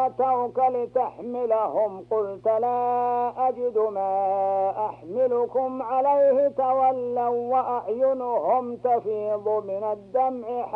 آتوك لتحملهم قلت لا أجد ما أحملكم عليه تولوا وأعينهم تفيض من الدمع